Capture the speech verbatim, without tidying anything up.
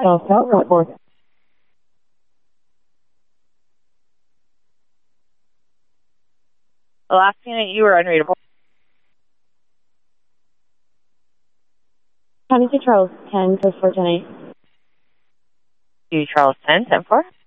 Charles Scout, report. The last unit, you were unreadable. County to Charles ten, code four ten eight. To Charles ten, ten four.